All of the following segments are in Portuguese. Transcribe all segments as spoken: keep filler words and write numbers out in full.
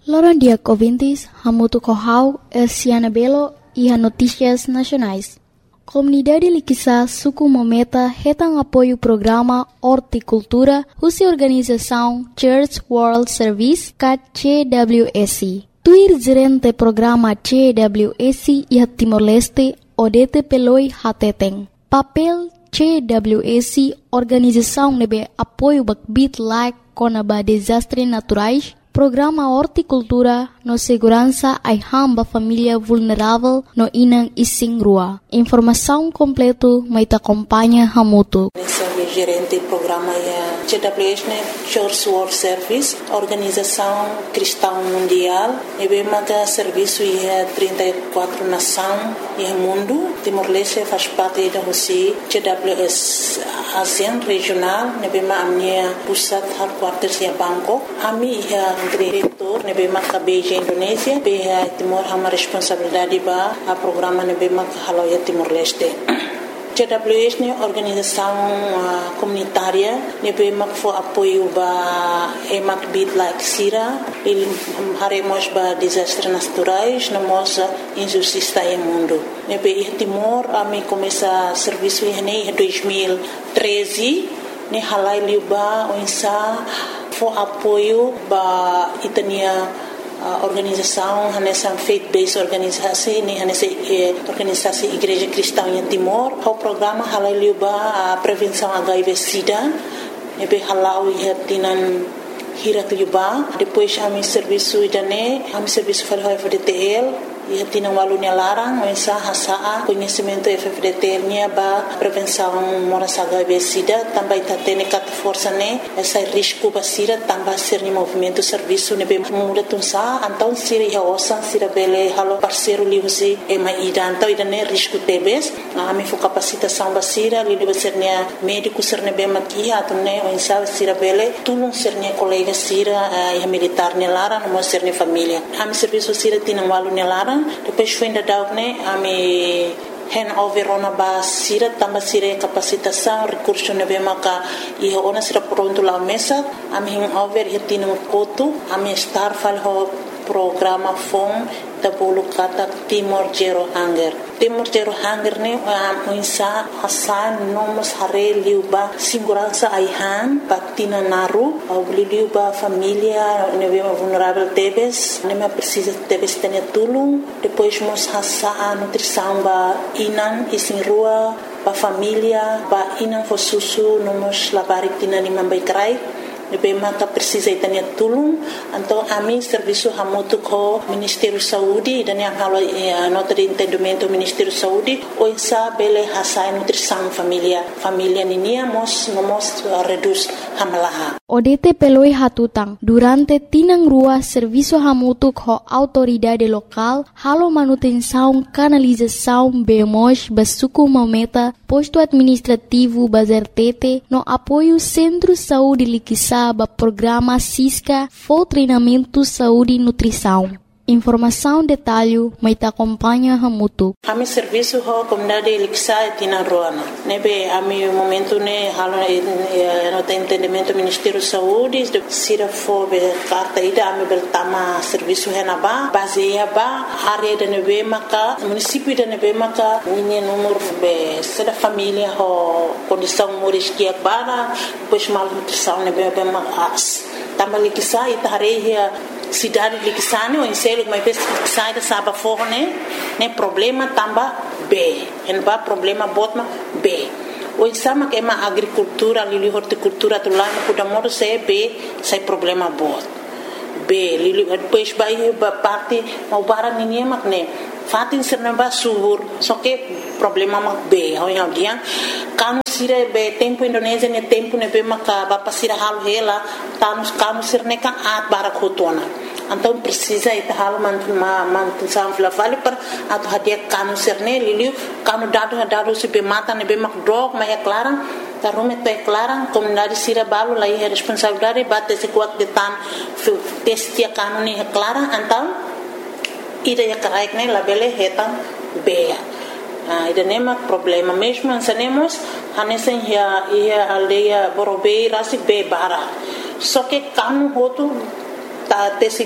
Loron dia ouvintes, Hamutu Kohau, Elciana Belo e a Notícias Nacionais. Comunidade Liquissa Suku Mometa retang apoio o programa Horticultura, Russa Organização Church World Service, C W S. Tuir gerente programa C W S e a Timor-Leste, Odete Peloi Hateteng. Papel C W S, organização nebe apoio bakbit like conaba desastres naturais, programa Horticultura no segurança ai hamba família vulnerável no inang ising rua. Informação completo mai ta acompanha Hamutu. Gerente programa é C W S, né? Church World Service, Organização Cristã Mundial. E bem maga serviço é trinta e quatro nações e mundo. Timor-Leste faz parte da Rússia. C W S ASEAN regional. E bem maga minha pusat headquarters é Bangkok. Ami é diretor. E bem maga Beijing Indonésia. Bem Timor hama responsabilidade ba a programa e bem maga halau ya Timor-Leste. C W S é organização uh, comunitária, nebe mak fo apoio ba emak bit like sira, ele haremos ba desastres naturais, namos injustiça em mundo. Nebe i Timor a me começa serviço em dois mil e treze, ne halai liuba onsa fo apoio ba itania a organização nessa faith-based organisasi ni nessa organisasi Igreja Cristã em Timor. O programa halal liuba a prevenção H I V/Sida, nebe halau ia tinan hirat liuba. Depois a mi serviço idane, a mi serviço falhou F D T L. Ia tinang walunya larang, mensa hasaa conhecimento F F D T L nya ba prevenção moras H I V/Sida, também tá tendo cat força né, essa risco basira também ser ni movimento serviço ne bem muda tunsa, então sira ia osan sira bele halo parceiro liusi e mai ida então ida ne risco tebes, a mi fu capacitação basira li deve ser ne médico ser ne bem maki atu ne mensa sira bele tulung ser ne colega sira ia militar ne larang mo ser ne família. A mi serviço sira tinang walunya larang. Depois foi ainda dar né a me hand over ona ba sira tamba sira capacitação recurso ne bem maka e ona sira pronto lá mesa a me hand over e tinha koto a me estar falho programa fom da bolo kata Timor Zero Hunger. Timor Zero Hunger ne a insa hasan nomos hare liuba segurança aihan patina naru au liuba família ne bem vulnerável tebes ne me precisa tebes ter tulung depois mos hasa a nutrição ba inan isin rua ba família ba inan fo susu nomos labari tina ni mambai krai nebe maka precisa itania tulung então a mim serviço hamutu ko Ministério Saúde dan yang halo nota de entendimento Ministério Saúde ou sa bele hasai nutrição família família ninia mos mos reduz hamalaha. Odete peloi hatutang durante tinang rua serviço hamutu ko autoridade local halo manutenção canalização bemos basuku mometa posto administrativo bazertete no apoio Centro Saúde Liquissa ba programa Cisca for treinamento saúde e nutrição. Informação detalhe mai ta acompanha Hamutu. Ami serviço ho comunidade Liquissa tina roana. Nebe ami momento ne halo no tem entendimento Ministério Saúde sira fo be carta ida ami bertama serviço henaba baseia ba área de nebe maka município de nebe maka ninha número be sera família ho condição moris que bara depois mal nutrição nebe be mas também Liquissa ita hareia cidade de Liquissa ou em selo mas sai da saba forne né problema tamba B en ba problema botma B o sama que ma agricultura lili horticultura tu lá no kudamoro se B sai problema bot B lili depois vai ba parte mau barang ninguém mak né fatin serna ba subur só que problema mak B ho yang dia kan sira be tempo Indonésia ne tempo ne be maka ba pasira hal hela tanus kanu sirne kan at barakotona então precisa ita hal man man sam fla vale per atu hadia kanu sirne liliu kanu dado dado se be mata ne be mak drog ma é clara ta rume to é clara comunidade sira balo lá é responsabilidade bate se kuat de tan testia kanu ne é clara então ida ya karaik ne labele hetan be Ah, ida nema problema mesmo ansanemos hanesen ya ia aldeia Borobei rasi be bara só que kanu hotu ta tesi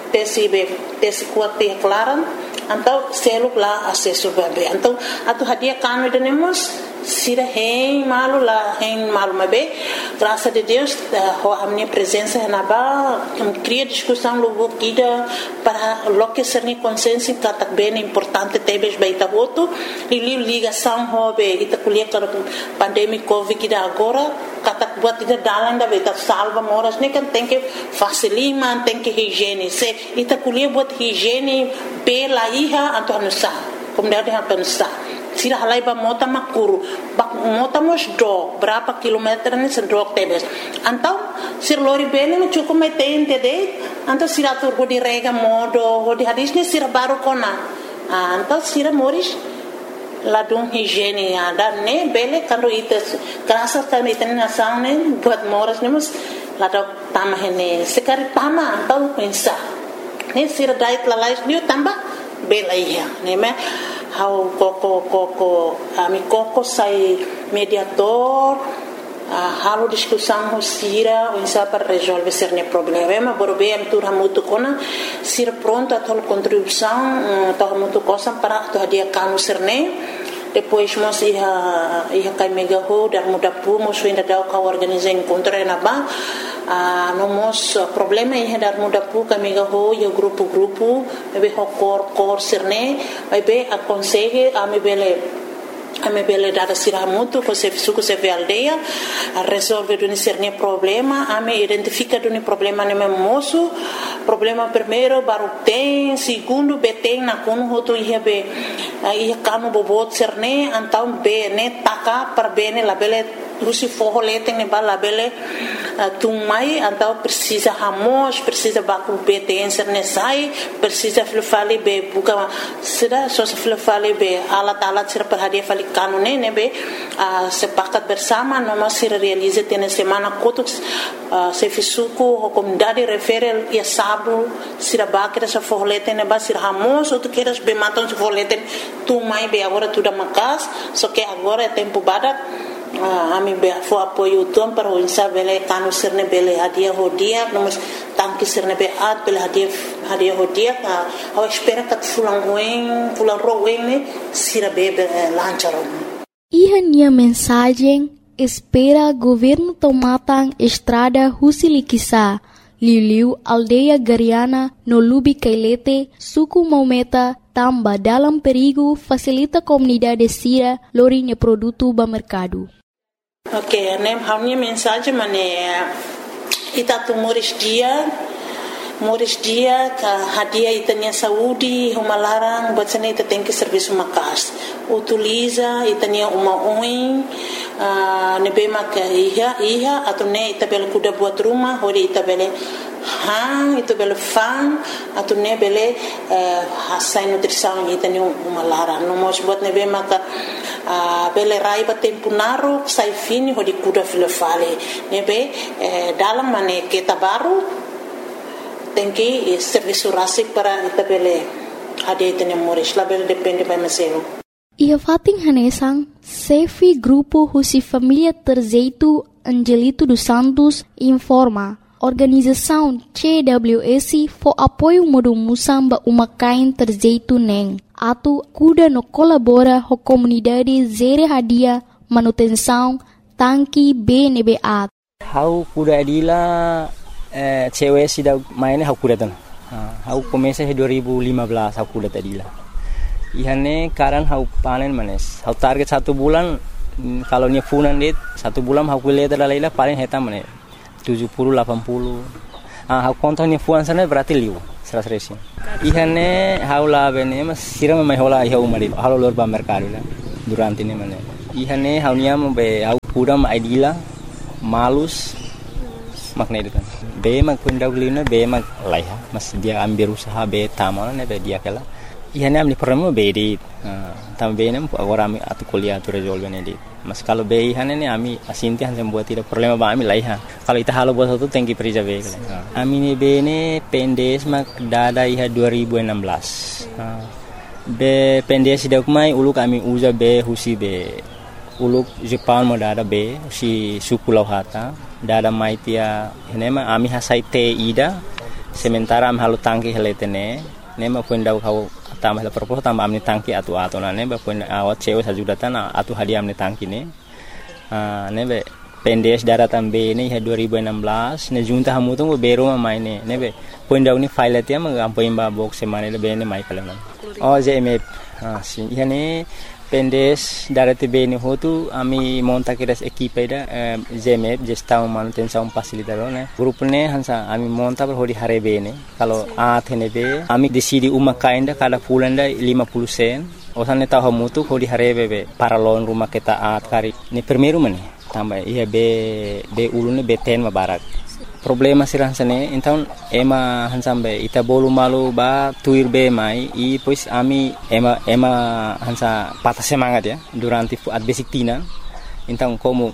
tesi be tesi kuat te klaran então selo lá acesso bebê então atu hadia kanu denemos sira hein malu lá hein malu mabe graças a Deus a minha presença na ba cria discussão logo guida para lo que ser ni consciência que tá bem importante tebes baita voto e ligação hobe ita kuliah para pandemia covid que agora kata buat ita dalan da beta salva moras ne kan tem que facilima tem que higiene se ita kuliah buat higiene pela iha atau nusa como deve atau nusa sira halai ba mota makuru ba mota mos do berapa kilometer ni sedok tebes antau sir lori bene me cukup me tente de antau sira tur go di rega modo go di hadis ni sira baru kona antau sira moris ladung higiene ada ne bele kando ite kerasa kan ite nasang ne buat moras ne mus ladok tamah ne sekali tama antau pensa ne sira dait lalais ni tambah bela iya ne me how koko koko ami koko sai mediator uh, halo discussão sira onsa para resolver cerne problema borbe am tur hamutu kona sira pronto a tol contribuição to hamutu cosa para to dia kanu cerne depois mos ia ia kai mega ho dar muda pu mos ainda dau ka organizar encontro na ba a no mos problema ia dar muda pu ka mega ho yo grupo grupo be ho cor cor cerne vai be aconselhe a me bele a me bele dada sira muito com se suco se ve aldeia a resolver do cerne problema a me identifica do problema ne me moço problema primeiro baru tem segundo be tem na kono hoto ia be ia kanu bobot cerne antau be ne taka per bene la bele Lucy forro lete ne bala bele tumai antau precisa hamos precisa baku beten cerne sai precisa flufali be buka sida so flufali be alat alat sir per hadia fali kanu ne ne be sepakat bersama noma sir realize tene semana kotuk se fisuku comunidade refere ia sabu sira bakira sa forro lete ne ba sir hamos ou tu queres be maton se forro lete tumai be agora tudo makas só que agora é tempo badak a mim be fo apoio tom para o insa bele kanu sirne bele hadia hodia nomos tanki sirne be at bele hadia hadia hodia a espera que fulan ruim fulan ruim ne sira bebe lancharo e minha mensagem espera governo tomatan estrada Husilikisa Liliu aldeia Gariana no Lubi Kailete suku Maumeta tamba dalam perigo facilita comunidade sira lorinya produto ba mercado. Ok, nem a minha mensagem mané ita tu moris dia moris dia ka hadia itanya saúde uma larang buat sana ita tem que serviço makas utiliza itanya uma oi nebe mak iha iha atau ne ita bel kuda buat rumah hori ita bele hang itu bele fan atau ne bele hasai nutrição itanya uma larang no mos buat nebe mak bele rai ba tempo naro sai fini hori kuda filofale nebe dalam mane kita baru tem que serviço rasik para itabele ade tene moris label depende by mesero ia fating hanesang sefi grupo husi família Terzeito Angelito dos Santos informa organização C W S for apoio modo musamba uma kain Terzeito neng atu kuda no colabora ho comunidade zere hadia manutenção tanki B N B A how kuda adila Eh, cewek sudah mainnya aku datang. Aku komesa dua ribu lima belas aku datang tadi lah. Ihane karan aku panen manes. Aku target satu bulan kalau nya funan dit satu bulan aku lihat ada lila paling hitam manes tujuh puluh delapan puluh. Ah aku kontonnya fuan sana berarti liu seratus resi. Ihane aku lah bene mas siram mai hola iha umari. Halo lor ba mercado lah. Durante ini manes. Ihane aku nya be aku pura ma idila malus makna itu kan be mak pendahulunya be mak laiha mas dia ambil usaha be tamal ne be dia kala ihane amni problema be di tam be nem agora ami atu kuliah tu resolve ne di mas kalau be ihane ne ami asinti han sem buat tidak problema ba ami laiha kalau ita halo buat satu tengki perija be kala ami ne be ne pendes mak dada iha dua ribu enam belas be pendes dak mai ulu kami uza be husi be uluk Jepang mo dada be si suku lauhata dada maitia henema ami hasai te ida sementara am halu tangki heletene ne ma pun dau kau tambah la propos tambah amni tangki atu atu na ne ba pun awat cewe sajudatan atu hadiah amni tangki ne ah ne be pendes daratan be ne dua ribu enam belas ne junta hamu tu bero ma mai ne ne be pun dau ni file tia ma ampoin ba box semane le be ne mai kala oh J M F ah si yani pendes darate be ne hotu ami monta kiras equipe da J M F gestão manutenção facilitador ne grupo ne hansa ami monta per hodi hare be ne kalau a thene be ami decidi uma kainda kada pulanda lima puluh sen osan ne tahu mutu hodi hare be para lon rumah kita at kari ni primeiro mane tambah iya be be ulune be ten ma barak problema sirah sane então ema hansambe ita bolu malu ba tuir be mai i pois ami ema ema hansa patah semangat ya durante at basic tina então como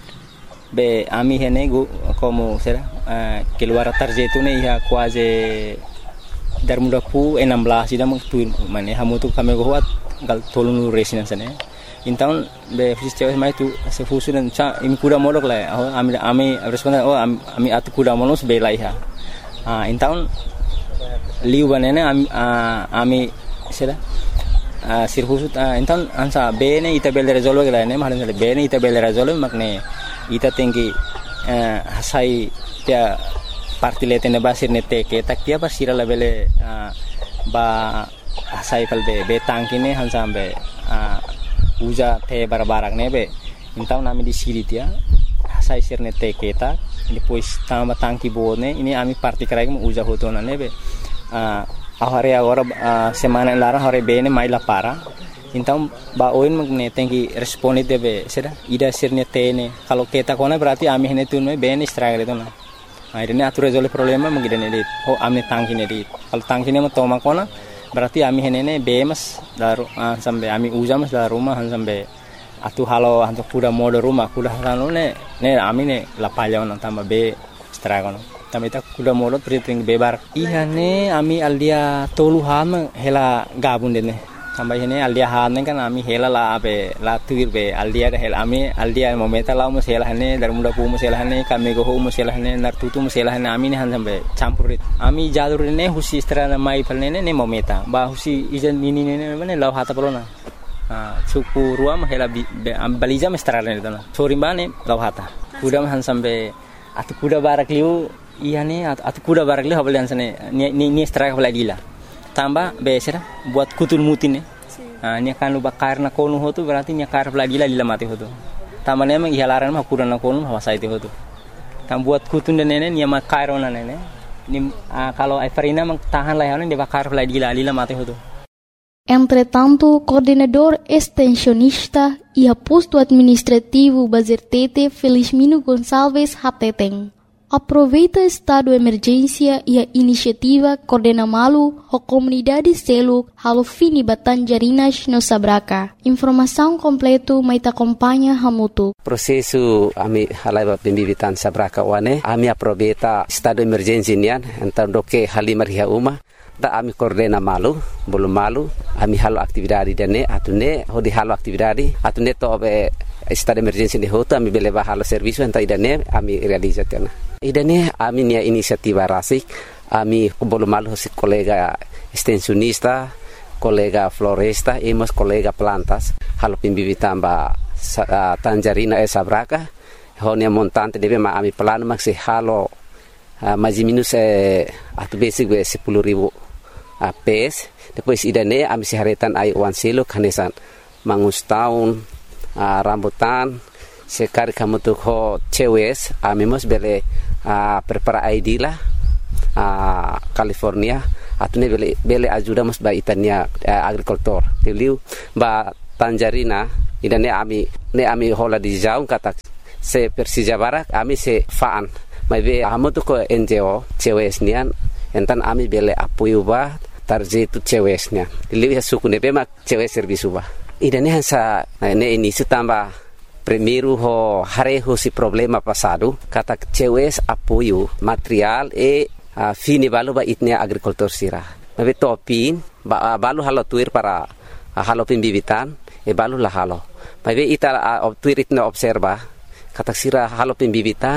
be ami hene go como será uh, keluar tarjetu ne ya quase dar muda pu enam belas ida meng tuir mane hamu tu kami go wat gal tolong resina sane então be fisio mai tu se fusu dan cha imi kuda molok la oh ami ami responda oh ami atu kuda molos be lai ha ah então liu banene ami ami sera ah sir fusu então ansa be ne ita bel resolve la ne mahalan be ne ita bel resolve makne ita tinggi hasai tia partilete ne basir ne teke tak tia basira la bele ba hasai pal be be tangkine hansambe uja te barbarak nebe então nami di siri tia sai sirne te keta depois tamba tangki bone ini ami parti karai mo uja hotona nebe ah ahare agora semana lara hore bene mai la para então ba oin magne tengi responde debe sera ida sirne tene kalau keta kona berarti ami hene tun me bene stragre tona akhirnya atur resolve problema mengidene dit oh amne tangki ne dit kalau tangki ne mo toma kona berarti ami henene bemas daru uh, sampai ami uja mas dalam rumah sampai atu halo hantu kuda mode rumah kuda halo ne ne ami ne lapalya on tambah be stragon tambah ita kuda mode priting bebar iya ne ami aldia toluhan hela gabun dene tambah hene aldia han kan ami hela la be la tuir be aldia da hela ami aldia momenta la mo hela hene dar muda pu mo hela hene kami go mo hela hene nar tutu mo hela hene ami ne han sampai campurit ami jadur ne husi strana mai palne ne momenta ba husi ijan nini ne ne law hata polona ah suku ruam hela balija mestrana ne dona sorimane law hata kuda han sampai atu kuda barak liu iya ne atu kuda barak liu habal sane ni ni straka baladila tambah besera buat kutul mutin ne ah ni kan lu bakar na konu hotu berarti nya kar baladila lila mati hotu tambah ne mang ihalaran mah kuda na konu hawa saiti hotu tam buat kutun dan nene ni ma kairona nene ni kalau Everina mang tahan lah ne de bakar baladila lila mati hotu. Entretanto, coordenador extensionista e aposto administrativo Bazertete Felizmino Gonçalves Hateteng aproveita estado de emergência e a iniciativa Coordena Malu a comunidade selo halo fini Batanjarinas no Sabraca. Informação completo mai te acompanha Hamutu. Prosesu ami halai pembibitan Sabraca wane ami aproveita estado de emergência nian então doke halimar hia uma da ami Coordena Malu bolu malu ami halo aktividade dene atune hodi halo aktividade atune to be estado de emergência de hoto ami beleva halo serviço então idane ami realizatena idane ami nia inisiativa rasik ami bolu malu si colega extensionista colega floresta e mos colega plantas halo pimbibitan ba uh, Tanjarina e Sabraca honia montante deve ma ami plano maxi halo uh, mais minus eh, atu basic be sepuluh ribu uh, pes depois idane ami siharetan ai wan silo kanesan mangus taun uh, rambutan sekali kamu tuh ho cewes ami mos bele uh, prepara I D lah uh, California atune bele bele ajuda mos ba itania uh, agricultor teliu ba Tanjarina idane ami ne ami hola di jaung kata se Persija Barak ami se faan mai be amu tuh ko N G O cewes nian entan ami bele apoio ba tarjetu cewes nian teliu ya suku ne be mak cewes servisu ba idane hansa ne ini sutamba primeiro ho hareho si problema passado kata cewes apoio material e uh, fini balu ba itnia agricultor sira mabe topin ba uh, balu halo tuir para uh, halo pembibitan e balu la halo mabe ita uh, tuir itna observa kata sira halo pembibitan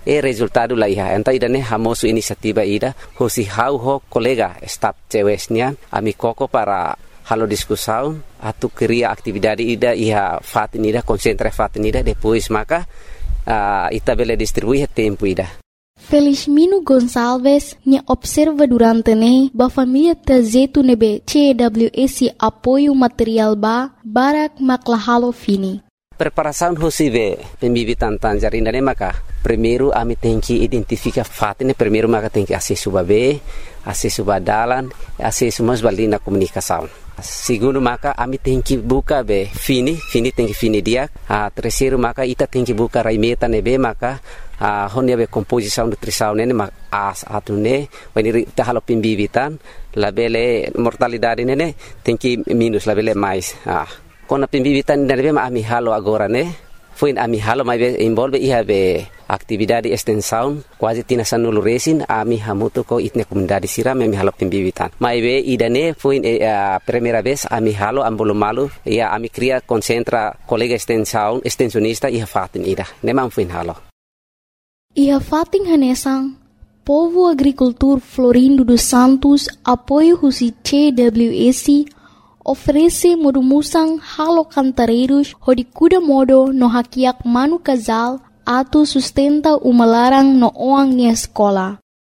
e resultado la iha enta ida ne hamosu inisiativa ida hosi hau ho kolega staf cewesnya ami koko para halo discussão atu cria atividade ida iha fatin ida concentra fatin ida depois maka uh, ita bele distribuir tempo ida. Felizmino Gonçalves nya observa durante ne ba família trazetu nebe C W S apoio material ba barak maklahalo fini. Preparação hosive pembibitan tanjar indane maka primeiro ami tem que identificar fatin primeiro maka tem que acesso babe acesso badalan acesso mas balina comunicação. Segundo maka ami tem que buka be fini fini tem que fini dia a terceiro maka ita tem que buka raimeta nebe maka a honia be composição nutrição nene mak as atune when ita halo pembibitan labele mortalidade nene tem que minus labele mais ah kona pembibitan nene be ami halo agora ne foi ami halo mai be involve iha be atividade extensão quase tina sanulu resin ami hamuto ko itne comunidade siram ami halo pembibitan mai be idane foi a primeira vez ami halo ambolo malu ia ami cria concentra colega extensão extensionista iha fatin ida nemam foi halo iha fatin hanesang Povo Agricultor Florindo dos Santos apoio husi C W S oferece modo musang halo cantareiros hodi kuda modo no hakiak manu casal atu sustenta uma larang no oang ni escola.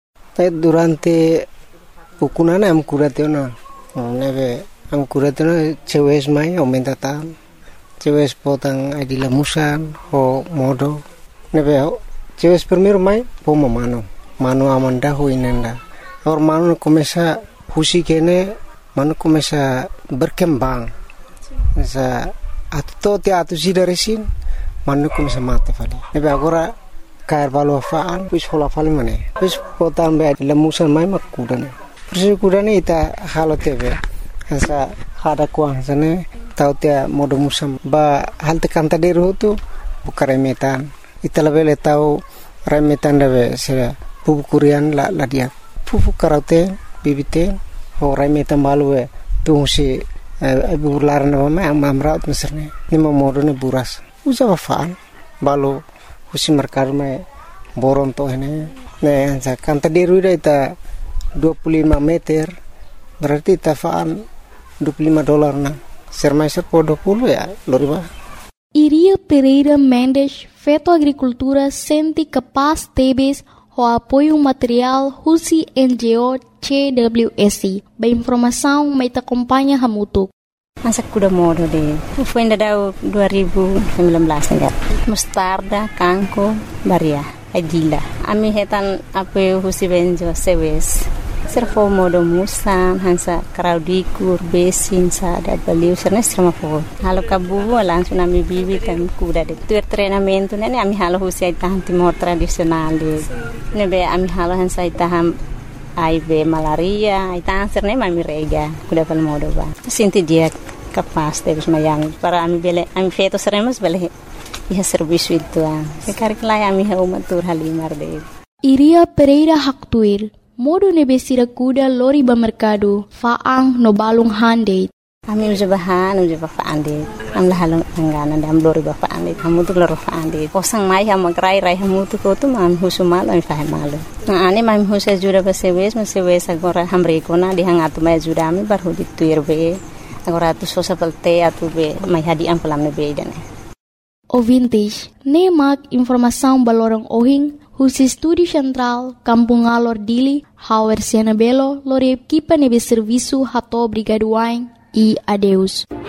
Durante pukunana am kuratena neve am kuratena cewes mai aumenta tal cewes potang adila musan ho modo neve cewes primeiro mai pomo mano mano amanda ho inenda or mano começa husi kene mano começa berkembang sa atto te atu sidaresin mano começa mate fali nebe agora cair valo faan pis hola fali mane pis potan be lemusan mai makudane persi kudane ita halo tebe sa hada kuang sane tau te modo musam ba halte kanta deru tu bukare metan ita lebele tau remetan debe se pupu kurian la la dia pupu karate bibite ho remetan balue tu si ibu laran ma mamra meserne ni modo ne buras usa faan balu husi merkar me boron to ini ne sa kanta deru ita dua puluh lima meter berarti tafaan dua puluh lima dolar na sermaiser po dua puluh ya loriba. Iria Pereira Mendes feto agricultura senti capaz tebes o apoio material husi N G O C W S ba informação mai ta acompanha hamutuk. Masa kuda modo de foi ainda dau dua ribu sembilan belas enggak mustarda kangko baria adila ami hetan apoio husi benjo sewes servo modo musan hansa kraudikur besin sada baliu serna serma po halo kabu langsung ami bibi kan kuda de tur treinamento nene ami halo husi taham timor tradisional de nebe ami halo hansa taham ai be malaria ai tan serne mami rega kuda pal modo ba sinti dia capaz de mayang para ami bele ami feto seremos bele iha serviço itu se karikla ami ha umatur halimar de Iria Pereira Haktuir modo nebesira kuda lori ba mercado faang no balung hande ami uja bahan uja ba faande am la halong angana dam lori ba faande kamu tu lor faande posang mai ha magrai rai hamu tu ko tu man husumal ai fa malu na ani mam husa jura ba sewes ma sewes agora hamre kona di hangatu mai jura ami bar hudi tuir be agora tu sosa pelte atu be mai hadi am pelam be dane Ouvintes, nemak informação balorong ohing husi Estúdio Central, Kampung Alor Dili, Hauer Siana Belo, lore equipa nebe serviço hato brigaduain e adeus.